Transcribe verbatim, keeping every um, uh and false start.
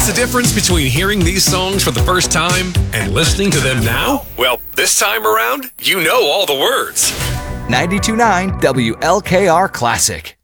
What's the difference between hearing these songs for the first time and listening to them now? Well, this time around, you know all the words. ninety-two point nine W L K R Classic.